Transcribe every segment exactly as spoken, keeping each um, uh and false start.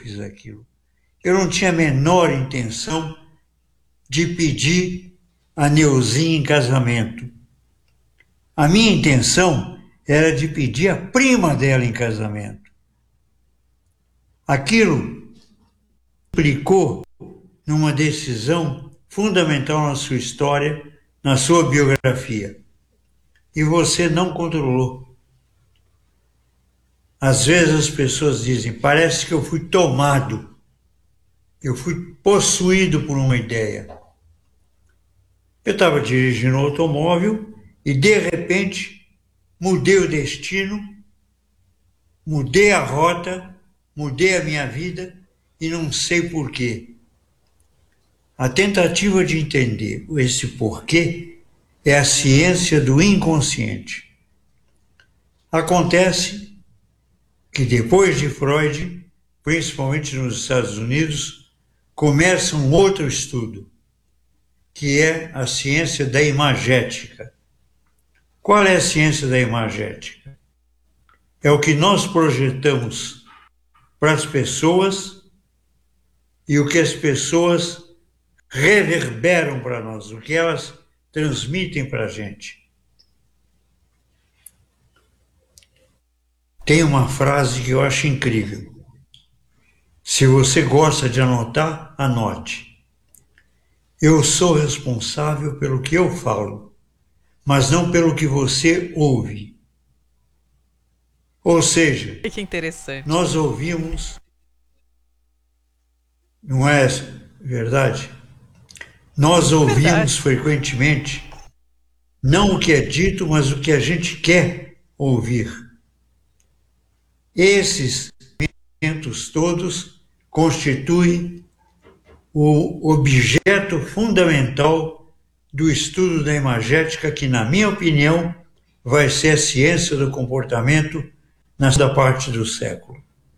fiz aquilo. Eu não tinha a menor intenção de pedir a Neuzinha em casamento. A minha intenção era de pedir a prima dela em casamento. Aquilo implicou numa decisão fundamental na sua história, na sua biografia. E você não controlou. Às vezes as pessoas dizem, parece que eu fui tomado, eu fui possuído por uma ideia. Eu estava dirigindo um automóvel e, de repente, mudei o destino, mudei a rota, mudei a minha vida e não sei porquê. A tentativa de entender esse porquê é a ciência do inconsciente. Acontece que depois de Freud, principalmente nos Estados Unidos, começa um outro estudo, que é a ciência da imagética. Qual é a ciência da imagética? É o que nós projetamos para as pessoas e o que as pessoas reverberam para nós, o que elas transmitem para a gente. Tem uma frase que eu acho incrível. Se você gosta de anotar, anote. Eu sou responsável pelo que eu falo, mas não pelo que você ouve. Ou seja, Que interessante. nós ouvimos, não é verdade? Nós ouvimos Verdade. frequentemente não o que é dito, mas o que a gente quer ouvir. Esses elementos todos constituem o objeto fundamental do estudo da imagética, que, na minha opinião, vai ser a ciência do comportamento na segunda parte do século.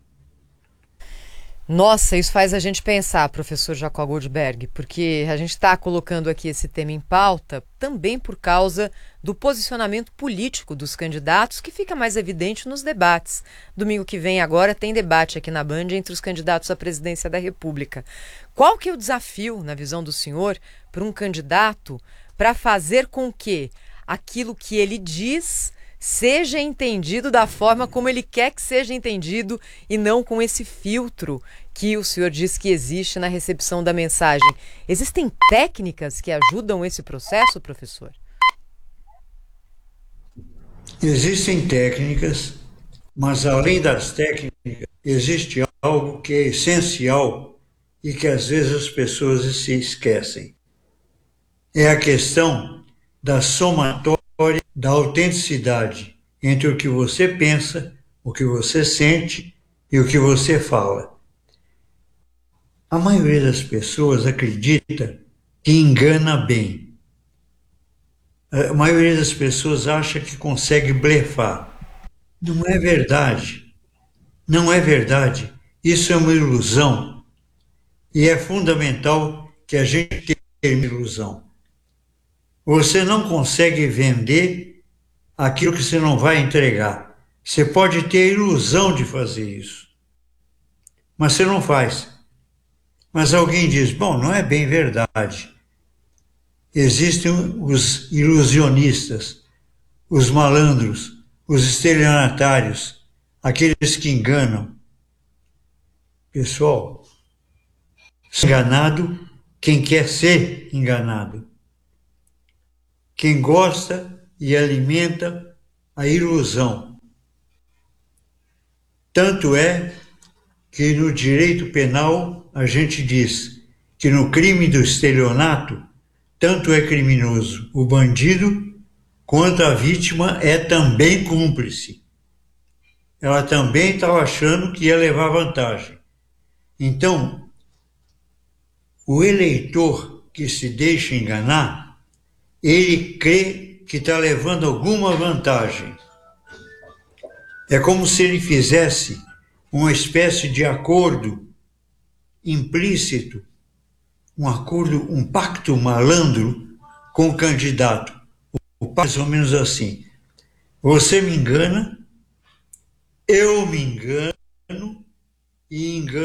Nossa, isso faz a gente pensar, professor Jacó Goldberg, porque a gente está colocando aqui esse tema em pauta também por causa do posicionamento político dos candidatos, que fica mais evidente nos debates. Domingo que vem agora tem debate aqui na Band entre os candidatos à presidência da República. Qual que é o desafio, na visão do senhor, para um candidato para fazer com que aquilo que ele diz seja entendido da forma como ele quer que seja entendido e não com esse filtro que o senhor diz que existe na recepção da mensagem? Existem técnicas que ajudam esse processo, professor? Existem técnicas, mas além das técnicas, existe algo que é essencial e que às vezes as pessoas se esquecem. É a questão da somatória, da autenticidade entre o que você pensa, o que você sente e o que você fala. A maioria das pessoas acredita que engana bem. A maioria das pessoas acha que consegue blefar. Não é verdade. Não é verdade. Isso é uma ilusão. E é fundamental que a gente tenha uma ilusão. Você não consegue vender aquilo que você não vai entregar. Você pode ter a ilusão de fazer isso, mas você não faz. Mas alguém diz, bom, não é bem verdade. Existem os ilusionistas, os malandros, os estelionatários, aqueles que enganam. Pessoal, enganado quem quer ser enganado. Quem gosta e alimenta a ilusão. Tanto é que no direito penal a gente diz que no crime do estelionato, tanto é criminoso o bandido quanto a vítima é também cúmplice. Ela também estava achando que ia levar vantagem. Então, o eleitor que se deixa enganar, ele crê que está levando alguma vantagem. É como se ele fizesse uma espécie de acordo implícito, um acordo, um pacto malandro com o candidato. O pacto é mais ou menos assim: você me engana, eu me engano e engano